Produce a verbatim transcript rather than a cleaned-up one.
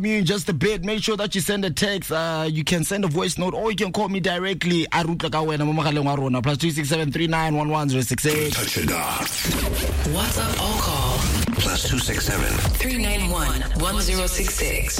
me in just a bit. Make sure that you send a text. Uh, you can send a voice note or you can call me directly. Plus two six seven three nine one one zero six eight. Touch it off. WhatsApp or call. Plus two six seven three nine one one zero six six.